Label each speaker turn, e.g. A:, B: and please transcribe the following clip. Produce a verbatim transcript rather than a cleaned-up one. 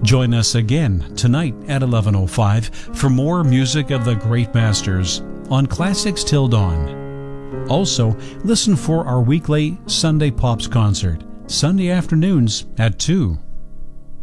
A: Join us again tonight at eleven oh five for more music of the great masters on Classics Till Dawn. Also, listen for our weekly Sunday Pops concert, Sunday afternoons at two.